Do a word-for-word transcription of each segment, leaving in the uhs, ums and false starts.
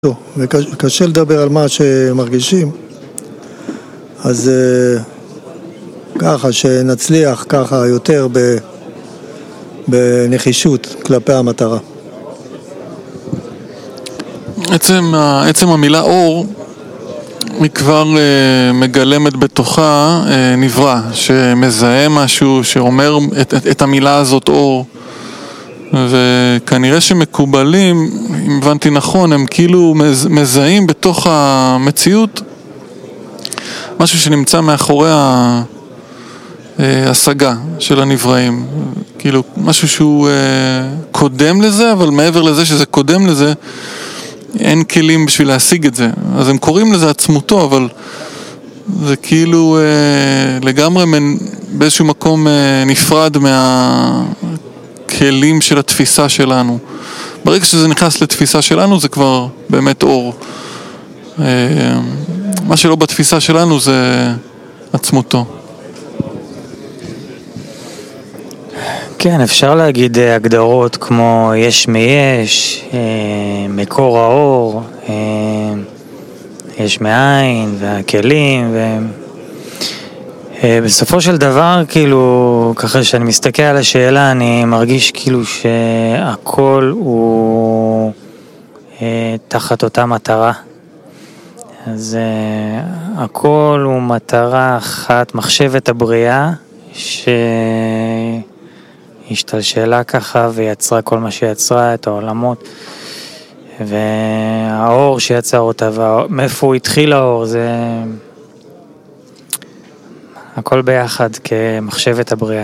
וקשה לדבר על מה שמרגישים, אז ככה שנצליח ככה יותר בנחישות כלפי המטרה. עצם, עצם המילה אור היא כבר מגלמת בתוכה נברא שמזהה משהו שאומר את, את, את המילה הזאת אור, וכנראה שמקובלים, אם הבנתי נכון, הם כאילו מזהים בתוך המציאות משהו שנמצא מאחורי ההשגה של הנבראים, כאילו משהו שהוא קודם לזה, אבל מעבר לזה שזה קודם לזה אין כלים בשביל להשיג את זה, אז הם קוראים לזה עצמותו, אבל זה כאילו לגמרי באיזשהו מקום נפרד מה כלים של התפיסה שלנו. ברגע שזה נכנס לתפיסה שלנו זה כבר באמת אור. מה שלא בתפיסה שלנו זה עצמותו. כן, אפשר להגיד הגדרות כמו יש מיש, מקור האור, יש מאין והכלים, ובסופו של דבר, כאילו, ככה שאני מסתכל על השאלה, אני מרגיש כאילו שהכל הוא תחת אותה מטרה. אז הכל הוא מטרה אחת, מחשבת הבריאה, שהשתלשלה ככה ויצרה כל מה שיצרה, את העולמות. והאור שיצר אותה, ומאיפה הוא התחיל האור, זה הכל ביחד כמחשבת הבריאה.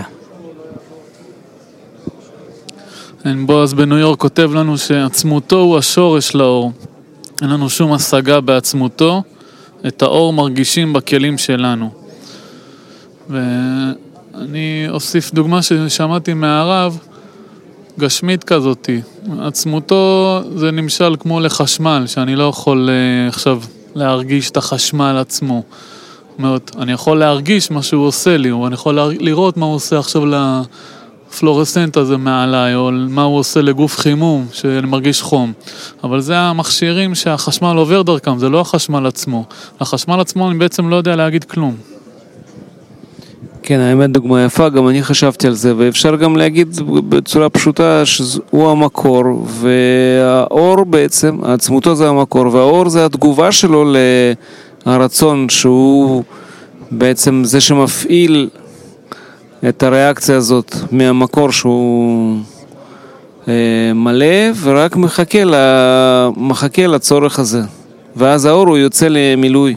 בועז בניו יורק כותב לנו שעצמותו הוא השורש לאור. אין לנו שום השגה בעצמותו, את האור מרגישים בכלים שלנו. ואני אוסיף דוגמה ששמעתי מהרב, גשמית כזאת. עצמותו זה נמשל כמו לחשמל, שאני לא יכול uh, עכשיו להרגיש את החשמל עצמו. זאת אומרת, אני יכול להרגיש מה שהוא עושה לי, או אני יכול לראות מה הוא עושה עכשיו לפלורסנט הזה מעליי, או מה הוא עושה לגוף חימום, שאני מרגיש חום. אבל זה המכשירים שהחשמל עובר דרכם, זה לא החשמל עצמו. החשמל עצמו אני בעצם לא יודע להגיד כלום. כן, האמת דוגמה יפה, גם אני חשבתי על זה, ואפשר גם להגיד בצורה פשוטה שהוא המקור, והאור בעצם, עצמותו זה המקור, והאור זה התגובה שלו להרצון, שהוא בעצם זה שמפעיל את הריאקציה הזאת מהמקור שהוא אה, מלא, ורק מחכה, לה, מחכה לצורך הזה, ואז האור הוא יוצא למילוי.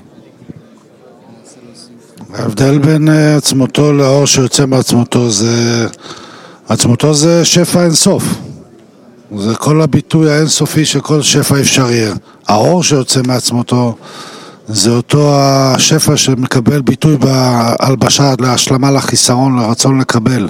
ההבדל בין עצמותו לאור שיוצא מעצמותו זה, עצמותו זה שפע אינסוף, זה כל הביטוי האינסופי של כל שפע אפשרי. האור שיוצא מעצמותו זה אותו השפע שמקבל ביטוי בהלבשה להשלמה, לחיסרון, לרצון לקבל.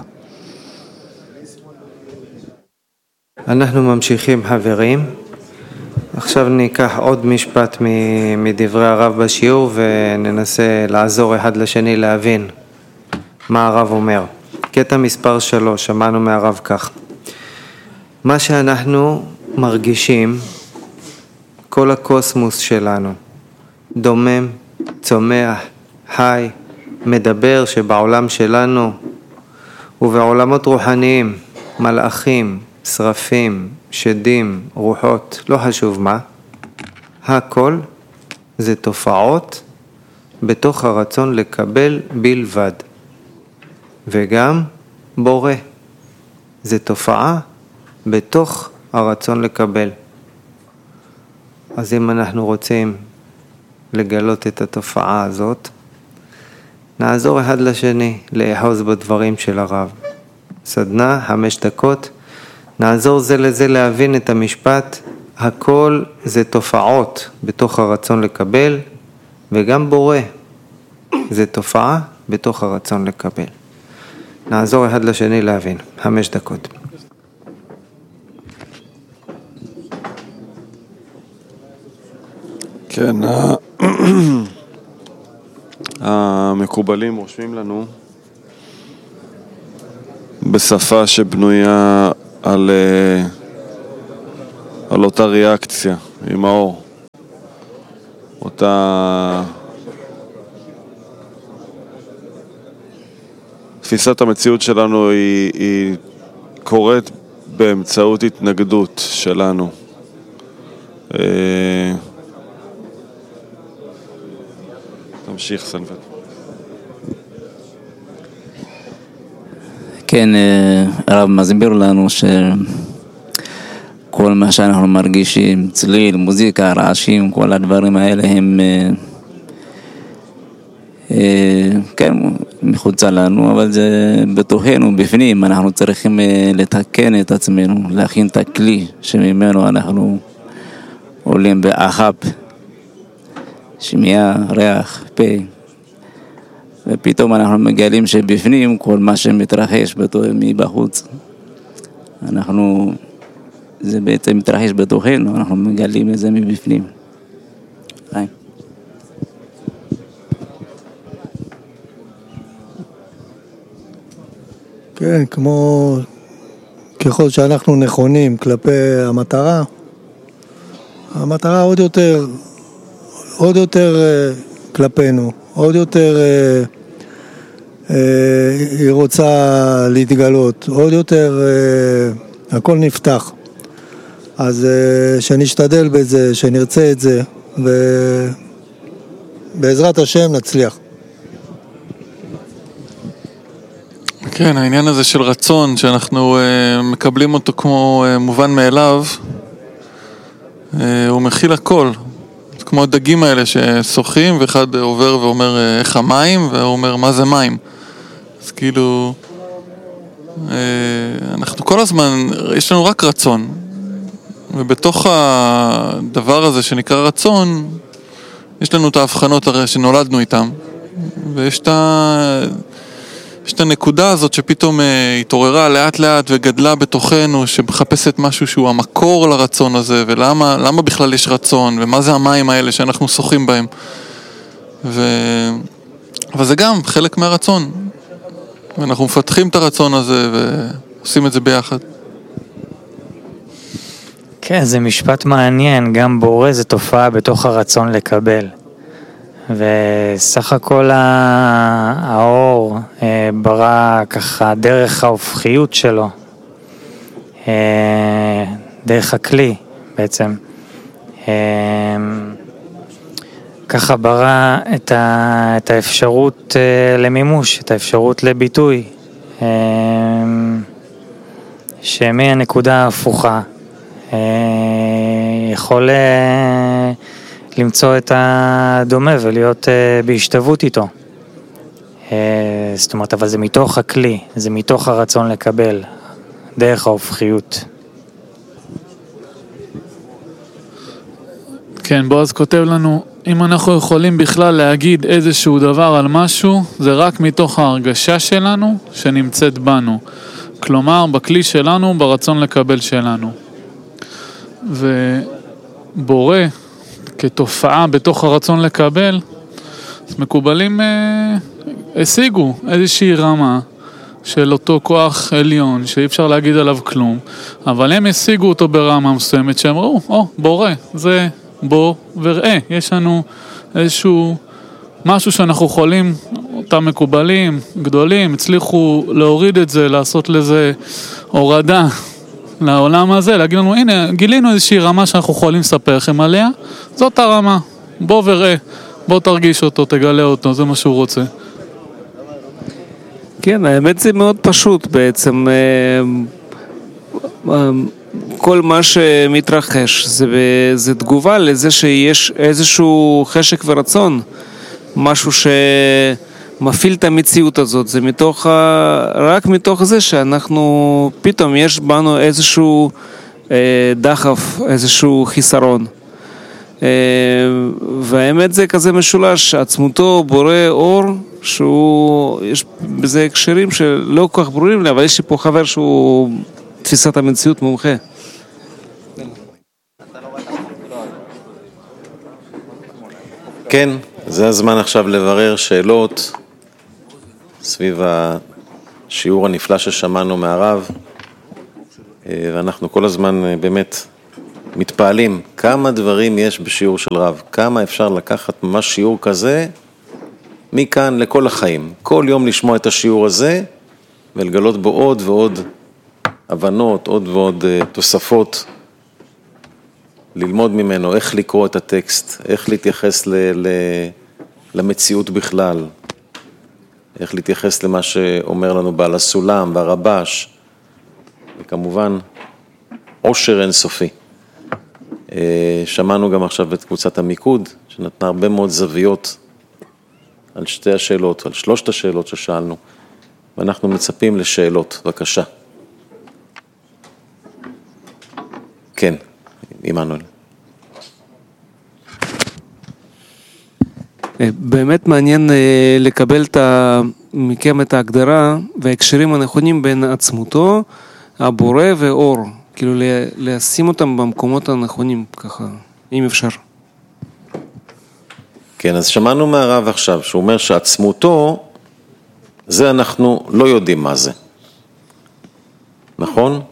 אנחנו ממשיכים חברים. עכשיו ניקח עוד משפט מדברי הרב בשיעור וננסה לעזור אחד לשני להבין מה הרב אומר. קטע מספר שלוש, שמענו מהרב כך: מה שאנחנו מרגישים, כל הקוסמוס שלנו, דומם, צומח, חי, מדבר, שבעולם שלנו ובעולמות רוחניים, מלאכים, שרפים, שדים, רוחות, לא חשוב מה, הכל זה תופעות בתוך הרצון לקבל בלבד. וגם בורא, זה תופעה בתוך הרצון לקבל. אז אם אנחנו רוצים לגלות את התופעה הזאת, נעזור אחד לשני לאחוז בדברים של הרב. סדנה, חמש דקות, נעזור זה לזה להבין את המשפט, הכל זה תופעות בתוך הרצון לקבל, וגם בורא זה תופעה בתוך הרצון לקבל. נעזור אחד לשני להבין. חמש דקות. כן, המקובלים רושמים לנו בשפה שבנויה על, על אותה ריאקציה עם האור. ה... תפיסת המציאות שלנו היא, היא קורית באמצעות התנגדות שלנו. תמשיך סנפת. כן, הרב מסביר לנו שכל מה שאנחנו מרגישים, צליל, מוזיקה, רעשים, כל הדברים האלה הם כן, מחוצה לנו, אבל זה בתוכנו, בפנים, אנחנו צריכים לתקן את עצמנו, להכין את הכלי שממנו אנחנו עולים באחב, שמיעה, ריח, פה, ופתאום אנחנו מגלים שבפנים כל מה שמתרחש מבחוץ, אנחנו, זה בעצם מתרחש בתוכנו, אנחנו מגלים את זה מבפנים. היי. כן, כמו ככל שאנחנו נכונים כלפי המטרה, המטרה עוד יותר, עוד יותר כלפינו, עוד יותר היא רוצה להתגלות, עוד יותר הכל נפתח. אז שנשתדל בזה, שנרצה את זה, ובעזרת השם נצליח. כן, העניין הזה של רצון, שאנחנו uh, מקבלים אותו כמו uh, מובן מאליו, uh, הוא מכיל הכל. כמו הדגים האלה ששוחים, ואחד עובר ואומר uh, איך המים, והוא אומר מה זה מים. אז כאילו, uh, אנחנו כל הזמן, יש לנו רק רצון. ובתוך הדבר הזה שנקרא רצון, יש לנו את ההבחנות הרי שנולדנו איתם. ויש את ה... יש את הנקודה הזאת שפתאום uh, התעוררה לאט לאט וגדלה בתוכנו, שמחפשת משהו שהוא המקור לרצון הזה, ולמה למה בכלל יש רצון, ומה זה המים האלה שאנחנו שוחים בהם. ו... אבל זה גם חלק מהרצון. ואנחנו מפתחים את הרצון הזה ועושים את זה ביחד. כן, זה משפט מעניין, גם בורא זה תופעה בתוך הרצון לקבל. וסך הכל האור ברא ככה דרך ההופכיות שלו, דרך הכלי בעצם, ככה ברא את, ה, את האפשרות למימוש, את האפשרות לביטוי, שמהנקודה ההפוכה יכול למצוא את הדומה ולהיות בהשתוות איתו. זאת אומרת, אבל זה מתוך הכלי, זה מתוך הרצון לקבל, דרך ההופכיות. כן, בועז כותב לנו, אם אנחנו יכולים בכלל להגיד איזשהו דבר על משהו, זה רק מתוך ההרגשה שלנו שנמצאת בנו. כלומר, בכלי שלנו, ברצון לקבל שלנו. ובורא, כתופעה בתוך הרצון לקבל, אז מקובלים אה, השיגו איזושהי רמה של אותו כוח עליון, שאי אפשר להגיד עליו כלום, אבל הם השיגו אותו ברמה מסוימת, שאמרו, או, בורא, זה בוא וראה, יש לנו איזשהו משהו שאנחנו יכולים, אותם מקובלים, גדולים, הצליחו להוריד את זה, לעשות לזה הורדה לעולם הזה, להגיד לנו, הנה, גילינו איזושהי רמה שאנחנו יכולים לספר לכם עליה, זאת הרמה, בוא וראה, בוא תרגיש אותו, תגלה אותו, זה מה שהוא רוצה. כן, האמת זה מאוד פשוט בעצם, כל מה שמתרחש זה, זה תגובה לזה שיש איזשהו חשק ורצון, משהו שמפעיל את המציאות הזאת, זה מתוך, רק מתוך זה שאנחנו, פתאום יש בנו איזשהו דחף, איזשהו חיסרון. והאמת זה כזה משולש, עצמותו בורא אור, שהוא, יש בזה הקשרים שלא כל כך ברורים לי, אבל יש לי פה חבר שהוא תפיסת המציאות מומחה. כן, זה הזמן עכשיו לברר שאלות סביב השיעור הנפלא ששמענו מהרב, ואנחנו כל הזמן באמת מתפעלים מתפעלים כמה דברים יש בשיעור של רב, כמה אפשר לקחת ממש שיעור כזה מכאן לכל החיים, כל יום לשמוע את השיעור הזה ולגלות בו עוד ועוד הבנות, עוד ועוד תוספות, ללמוד ממנו איך לקרוא את הטקסט, איך להתייחס ל, ל, למציאות בכלל, איך להתייחס למה שאומר לנו בעל הסולם והרבש, וכמובן עושר אינסופי. שמענו גם עכשיו את קבוצת המיקוד, שנתנה הרבה מאוד זוויות על שתי השאלות, על שלושת השאלות ששאלנו, ואנחנו מצפים לשאלות, בבקשה. כן, עמנואל. באמת מעניין לקבל מכם את ההגדרה וההקשרים הנכונים בין עצמותו, הבורא ואור, כאילו לשים אותם במקומות הנכונים ככה, אם אפשר. כן, אז שמענו מהרב עכשיו, שהוא אומר שעצמותו, זה אנחנו לא יודעים מה זה. נכון?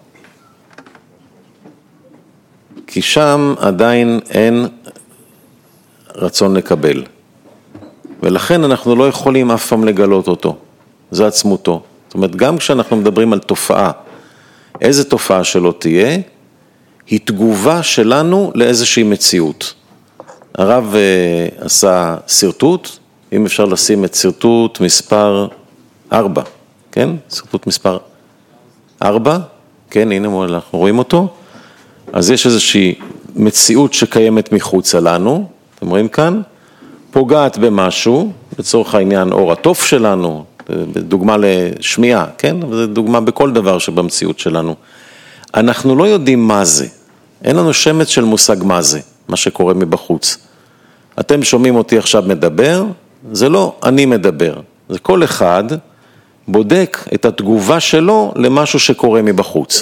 כי שם עדיין אין רצון לקבל. ולכן אנחנו לא יכולים אף פעם לגלות אותו. זה עצמותו. זאת אומרת, גם כשאנחנו מדברים על תופעה, איזה תופעה שלא תהיה, היא תגובה שלנו לאיזושהי מציאות. הרב uh, עשה סרטוט, אם אפשר לשים את סרטוט מספר ארבע, כן? סרטוט מספר ארבע, כן, הנה אנחנו רואים אותו. אז יש איזושהי מציאות שקיימת מחוץ לנו, אתם רואים כאן, פוגעת במשהו, לצורך העניין אור התוף שלנו, דוגמה לשמיעה, כן? זו דוגמה בכל דבר שבמציאות שלנו. אנחנו לא יודעים מה זה, אין לנו שמץ של מושג מה זה, מה שקורה מבחוץ. אתם שומעים אותי עכשיו מדבר, זה לא אני מדבר, זה כל אחד בודק את התגובה שלו למשהו שקורה מבחוץ.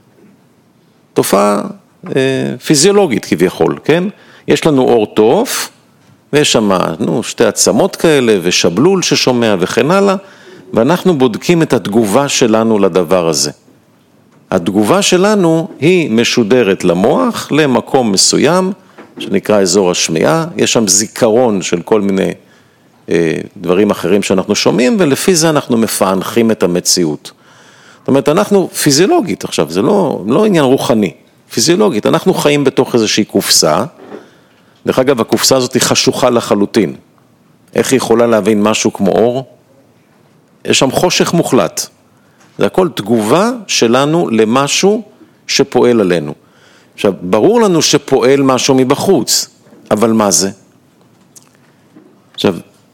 תופעה אה, פיזיולוגית כביכול, כן? יש לנו אור תוף, ויש שם נו, שתי עצמות כאלה, ושבלול ששומע וכן הלאה, ואנחנו בודקים את התגובה שלנו לדבר הזה. התגובה שלנו היא משודרת למוח, למקום מסוים, שנקרא אזור השמיעה, יש שם זיכרון של כל מיני אה, דברים אחרים שאנחנו שומעים, ולפי זה אנחנו מפענחים את המציאות. זאת אומרת, אנחנו פיזיולוגית עכשיו, זה לא, לא עניין רוחני, פיזיולוגית, אנחנו חיים בתוך איזושהי קופסה, דרך אגב, הקופסה הזאת היא חשוכה לחלוטין. איך היא יכולה להבין משהו כמו אור? יש שם חושך מוחלט. זה הכל תגובה שלנו למשהו שפועל עלינו. עכשיו, ברור לנו שפועל משהו מבחוץ, אבל מה זה? עכשיו,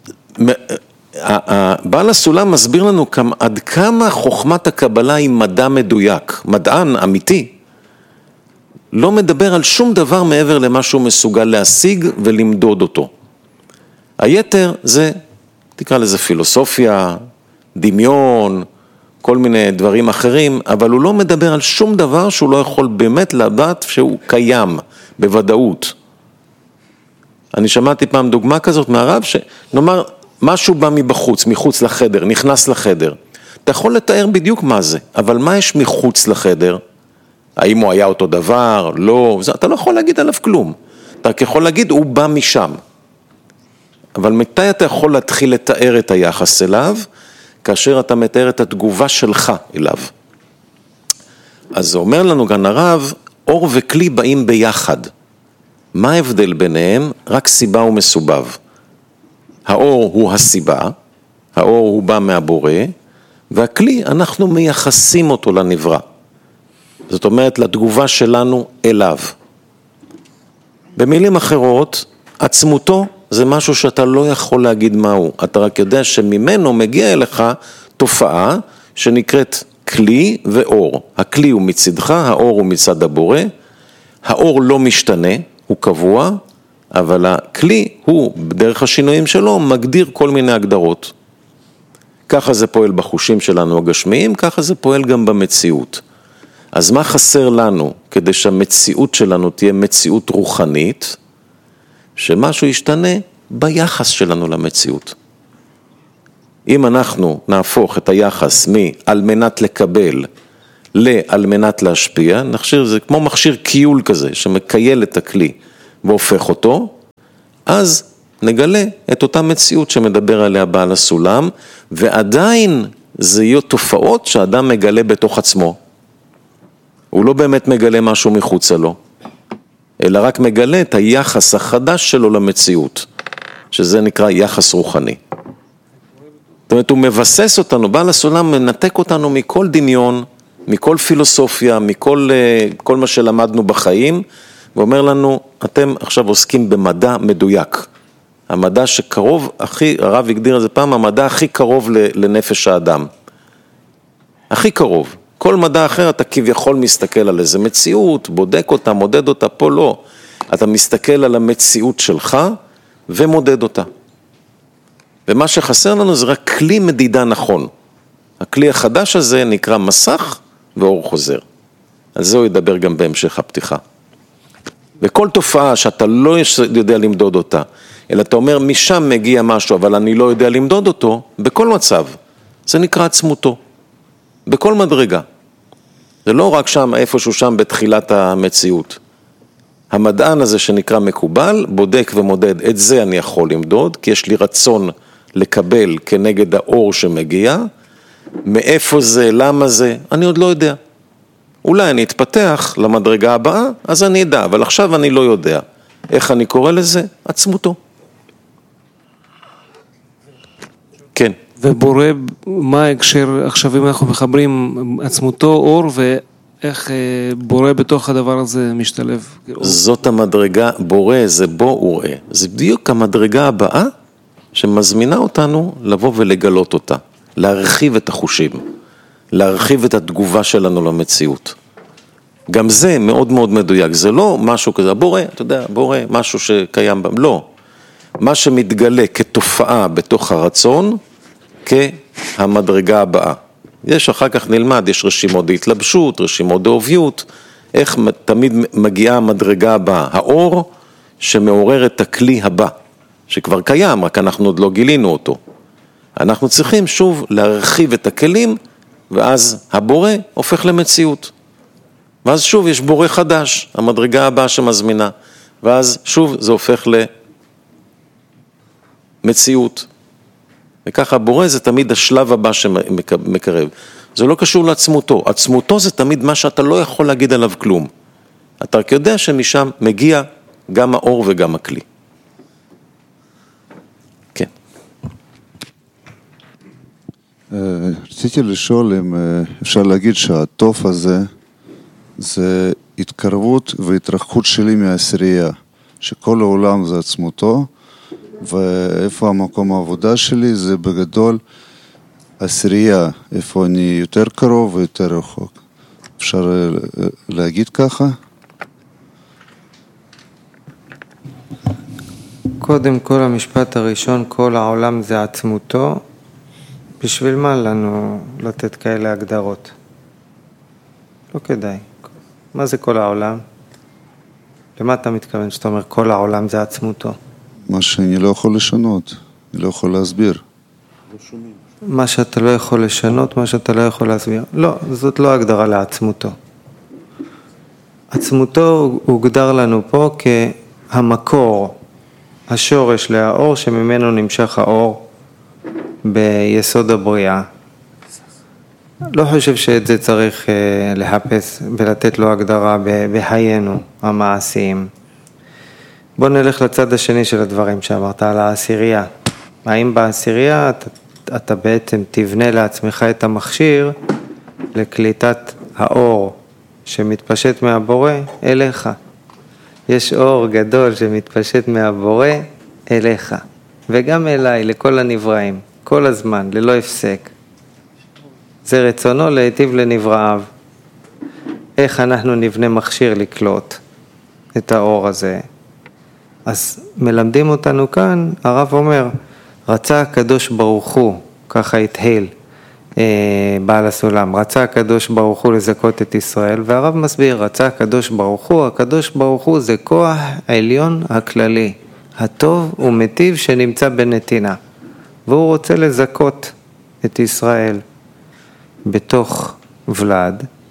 בעל הסולם מסביר לנו עד כמה חוכמת הקבלה היא מדע מדויק, מדען אמיתי, לא מדבר על שום דבר מעבר למה שהוא מסוגל להשיג ולמדוד אותו. היתר זה, תקרא לזה פילוסופיה, דמיון, כל מיני דברים אחרים, אבל הוא לא מדבר על שום דבר שהוא לא יכול באמת לדעת שהוא קיים בוודאות. אני שמעתי פעם דוגמה כזאת מהרב, שנאמר משהו בא מבחוץ, מחוץ לחדר, נכנס לחדר. אתה יכול לתאר בדיוק מה זה, אבל מה יש מחוץ לחדר? האם הוא היה אותו דבר? לא, אתה לא יכול להגיד עליו כלום. אתה יכול להגיד, הוא בא משם. אבל מתי אתה יכול להתחיל לתאר את היחס אליו? כאשר אתה מתאר את התגובה שלך אליו. אז זה אומר לנו כאן הרב, אור וכלי באים ביחד. מה ההבדל ביניהם? רק סיבה ומסובב. האור הוא הסיבה, האור הוא בא מהבורא, והכלי אנחנו מייחסים אותו לנברא. זאת אומרת, לתגובה שלנו אליו. במילים אחרות, עצמותו זה משהו שאתה לא יכול להגיד מהו. אתה רק יודע שממנו מגיע אליך תופעה שנקראת כלי ואור. הכלי הוא מצדך, האור הוא מצד הבורא. האור לא משתנה, הוא קבוע, אבל הכלי הוא, בדרך השינויים שלו, מגדיר כל מיני הגדרות. ככה זה פועל בחושים שלנו הגשמיים, ככה זה פועל גם במציאות. אז מה חסר לנו כדי שהמציאות שלנו תהיה מציאות רוחנית? שמשהו ישתנה ביחס שלנו למציאות. אם אנחנו נהפוך את היחס מעל מנת לקבל ל על מנת להשפיע, מכשיר זה כמו מכשיר קיול כזה, שמקייל את הכלי והופך אותו, אז נגלה את אותה מציאות שמדבר עליה בעל הסולם, ועדיין זה יהיו תופעות שהאדם מגלה בתוך עצמו. הוא לא באמת מגלה משהו מחוצה לו, אלא רק מגלה את היחס החדש שלו למציאות, שזה נקרא יחס רוחני. זאת אומרת, הוא מבסס אותנו, בעל הסולם מנתק אותנו מכל דמיון, מכל פילוסופיה, מכל כל מה שלמדנו בחיים, ואומר לנו, אתם עכשיו עוסקים במדע מדויק. המדע שקרוב, הכי, הרב הגדיר את זה פעם, המדע הכי קרוב לנפש האדם. הכי קרוב. כל מדע אחר אתה כביכול מסתכל על איזה מציאות, בודק אותה, מודד אותה, פה לא. אתה מסתכל על המציאות שלך ומודד אותה. ומה שחסר לנו זה רק כלי מדידה נכון. הכלי החדש הזה נקרא מסך ואור חוזר. על זה הוא ידבר גם בהמשך הפתיחה. וכל תופעה שאתה לא יודע למדוד אותה, אלא אתה אומר משם מגיע משהו, אבל אני לא יודע למדוד אותו, בכל מצב, זה נקרא עצמותו. בכל מדרגה. זה לא רק שם, איפשהו שם בתחילת המציאות. המדען הזה שנקרא מקובל, בודק ומודד, את זה אני יכול למדוד, כי יש לי רצון לקבל כנגד האור שמגיע, מאיפה זה, למה זה, אני עוד לא יודע. אולי אני אתפתח למדרגה הבאה, אז אני אדע, אבל עכשיו אני לא יודע. איך אני קורא לזה? עצמותו. כן. ובורא, מה ההקשר, עכשיו אם אנחנו מחברים עצמותו, אור, ואיך בורא בתוך הדבר הזה משתלב? זאת המדרגה, בורא זה בו וראה. זה בדיוק המדרגה הבאה שמזמינה אותנו לבוא ולגלות אותה, להרחיב את החושים, להרחיב את התגובה שלנו למציאות. גם זה מאוד מאוד מדויק, זה לא משהו כזה, בורא, אתה יודע, בורא, משהו שקיים בם, לא. מה שמתגלה כתופעה בתוך הרצון, כהמדרגה הבאה. יש אחר כך נלמד, יש רשימות להתלבשות, רשימות דאוביות, איך תמיד מגיעה המדרגה הבאה, האור שמעורר את הכלי הבא, שכבר קיים, רק אנחנו עוד לא גילינו אותו. אנחנו צריכים שוב להרחיב את הכלים, ואז הבורא הופך למציאות. ואז שוב יש בורא חדש, המדרגה הבאה שמזמינה, ואז שוב זה הופך למציאות. וככה הבורא זה תמיד השלב הבא שמקרב. זה לא קשור לעצמותו. עצמותו זה תמיד מה שאתה לא יכול להגיד עליו כלום. אתה רק יודע שמשם מגיע גם האור וגם הכלי. כן. רציתי לשאול אם אפשר להגיד שהטוב הזה זה התקרבות והתרחקות שלי מהעשירייה, שכל העולם זה עצמותו, ואיפה המקום העבודה שלי זה בגדול עשירייה, איפה אני יותר קרוב ויותר רחוק. אפשר להגיד ככה? קודם כל המשפט הראשון, כל העולם זה עצמותו, בשביל מה לנו לתת כאלה הגדרות? לא כדאי. מה זה כל העולם? למה אתה מתכוון שאתה אומר כל העולם זה עצמותו? מה שאני לא יכול לשנות, אני לא יכול להסביר. מה שאתה לא יכול לשנות, מה שאתה לא יכול להסביר. לא, זאת לא הגדרה לעצמותו. עצמותו הוגדר לנו פה כהמקור, השורש לאור שממנו נמשך האור ביסוד הבריאה. לא חושב שאת זה צריך לחפש ולתת לו הגדרה בחיינו המעשיים. בוא נלך לצד השני של הדברים שאמרת על העשירייה. האם בעשירייה אתה, אתה בעצם תבנה לעצמך את המכשיר לקליטת האור שמתפשט מהבורא אליך. יש אור גדול שמתפשט מהבורא אליך, וגם אליי, לכל הנבראים, כל הזמן, ללא הפסק. זה רצונו להיטיב לנבראיו. איך אנחנו נבנה מכשיר לקלוט את האור הזה? אז מלמדים אותנו כאן, הרב אומר, רצה הקדוש ברוך הוא, ככה התהיל אה, בעל הסולם, רצה הקדוש ברוך הוא לזכות את ישראל, והרב מסביר, רצה הקדוש ברוך הוא, הקדוש ברוך הוא זה כוח העליון הכללי, הטוב ומטיב שנמצא בנתינה, והוא רוצה לזכות את ישראל בתוך ולד,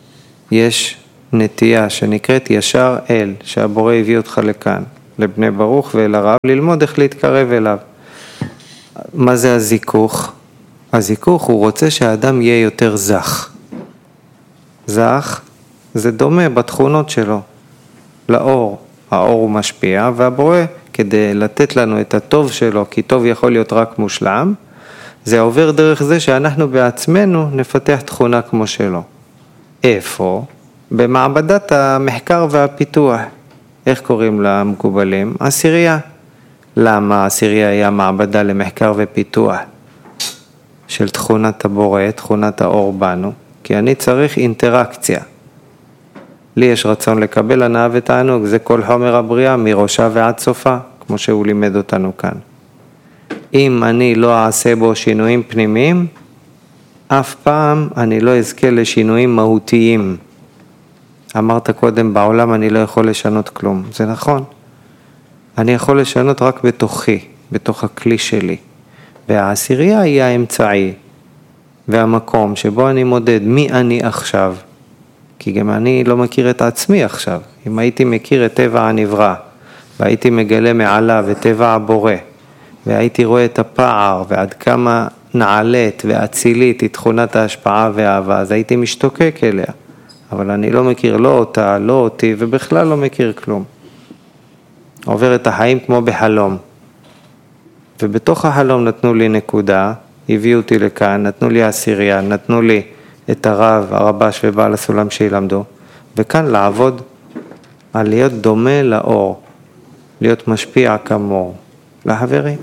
יש נטייה שנקראת ישר אל, שהבורא הביא אותך לכאן, לבני ברוך ואל הרב, ללמוד איך להתקרב אליו. מה זה הזיכוך? הזיכוך הוא רוצה שהאדם יהיה יותר זך. זך זה דומה בתכונות שלו לאור. האור הוא משפיע, והבורא כדי לתת לנו את הטוב שלו, כי טוב יכול להיות רק מושלם, זה עובר דרך זה שאנחנו בעצמנו נפתח תכונה כמו שלו. איפה? במעבדת המחקר והפיתוח. איך קוראים לה מקובלים? עשירייה. למה עשירייה היה מעבדה למחקר ופיתוח של תכונת הבורא, תכונת האור בנו? כי אני צריך אינטראקציה. לי יש רצון לקבל הנאה ותענוג, זה כל חומר הבריאה מראשה ועד סופה, כמו שהוא לימד אותנו כאן. אם אני לא אעשה בו שינויים פנימיים, אף פעם אני לא אזכה לשינויים מהותיים. אמרת קודם, בעולם אני לא יכול לשנות כלום. זה נכון. אני יכול לשנות רק בתוכי, בתוך הכלי שלי. והעשירייה היא האמצעי, והמקום שבו אני מודד מי אני עכשיו. כי גם אני לא מכיר את עצמי עכשיו. אם הייתי מכיר את טבע הנברא, והייתי מגלה מעליו את טבע הבורא, והייתי רואה את הפער ועד כמה נעלית ואצילית היא תכונת ההשפעה והאהבה, אז הייתי משתוקק אליה. אבל אני לא מכיר לא אותה, לא אותי, ובכלל לא מכיר כלום. עובר את החיים כמו בחלום. ובתוך החלום נתנו לי נקודה, הביאו אותי לכאן, נתנו לי עשירייה, נתנו לי את הרב, הרבש ובעל הסולם שילמדו, וכאן לעבוד על להיות דומה לאור, להיות משפיע כמור. לחברים.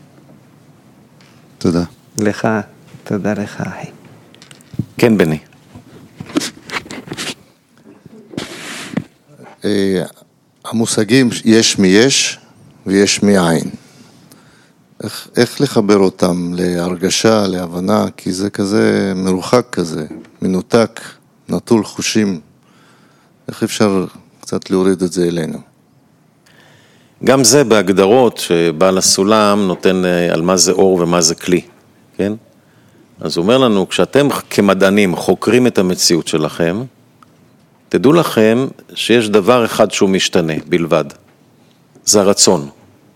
תודה. לך, תודה לך, אחי. כן, בני. המושגים יש מיש ויש מאין. איך, איך לחבר אותם להרגשה, להבנה, כי זה כזה מרוחק כזה, מנותק, נטול חושים. איך אפשר קצת להוריד את זה אלינו? גם זה בהגדרות שבעל הסולם נותן על מה זה אור ומה זה כלי, כן? אז הוא אומר לנו, כשאתם כמדענים חוקרים את המציאות שלכם, תדעו לכם שיש דבר אחד שהוא משתנה בלבד, זה הרצון.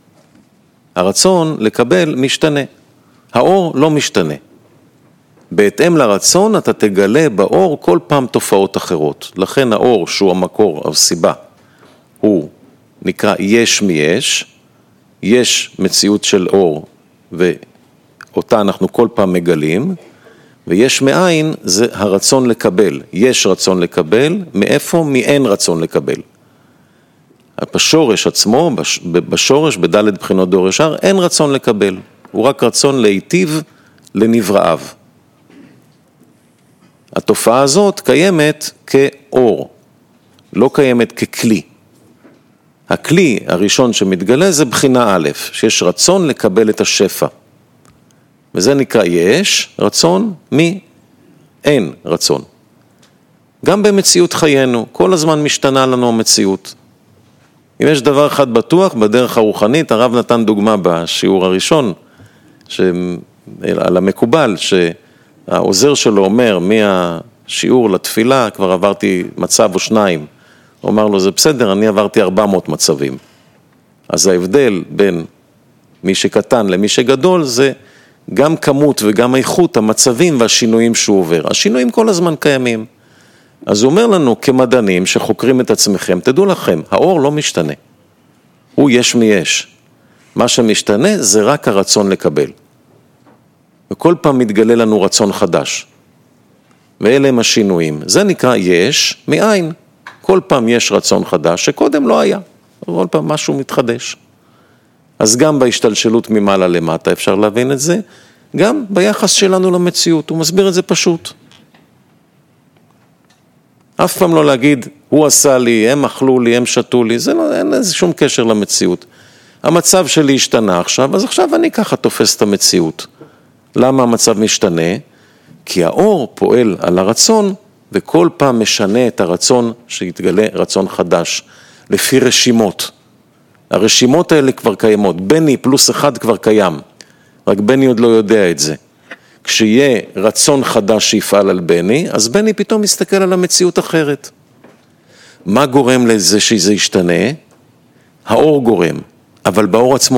הרצון לקבל משתנה, האור לא משתנה. בהתאם לרצון אתה תגלה באור כל פעם תופעות אחרות. לכן האור שהוא המקור, הסיבה, הוא נקרא יש מיש, יש מציאות של אור ואותה אנחנו כל פעם מגלים, ויש מאין זה הרצון לקבל, יש רצון לקבל, מאיפה? מאין רצון לקבל. בשורש עצמו, בשורש, בדלת בחינות דור ישר, אין רצון לקבל, הוא רק רצון להיטיב לנבראיו. התופעה הזאת קיימת כאור, לא קיימת ככלי. הכלי הראשון שמתגלה זה בחינה א', שיש רצון לקבל את השפע. וזה נקרא יש רצון, מי? אין רצון. גם במציאות חיינו, כל הזמן משתנה לנו המציאות. אם יש דבר אחד בטוח, בדרך הרוחנית, הרב נתן דוגמה בשיעור הראשון, על המקובל, שהעוזר שלו אומר, מהשיעור לתפילה, כבר עברתי מצב או שניים, הוא אמר לו, זה בסדר, אני עברתי ארבע מאות מצבים. אז ההבדל בין מי שקטן למי שגדול, זה גם כמות וגם איכות המצבים והשינויים שהוא עובר. השינויים כל הזמן קיימים. אז הוא אומר לנו, כמדענים שחוקרים את עצמכם, תדעו לכם, האור לא משתנה. הוא יש מיש. מה שמשתנה זה רק הרצון לקבל. וכל פעם מתגלה לנו רצון חדש. ואלה הם השינויים. זה נקרא יש מאין. כל פעם יש רצון חדש שקודם לא היה. כל פעם משהו מתחדש. אז גם בהשתלשלות ממעלה למטה אפשר להבין את זה, גם ביחס שלנו למציאות. הוא מסביר את זה פשוט. אף פעם לא להגיד, הוא עשה לי, הם אכלו לי, הם שתו לי, זה לא, אין איזה שום קשר למציאות. המצב שלי השתנה עכשיו, אז עכשיו אני ככה תופס את המציאות. למה המצב משתנה? כי האור פועל על הרצון, וכל פעם משנה את הרצון שיתגלה רצון חדש, לפי רשימות. הרשימות האלה כבר קיימות, בני פלוס אחד כבר קיים, רק בני עוד לא יודע את זה. כשיהיה רצון חדש שיפעל על בני, אז בני פתאום מסתכל על המציאות אחרת. מה גורם לזה שזה ישתנה? האור גורם, אבל באור עצמו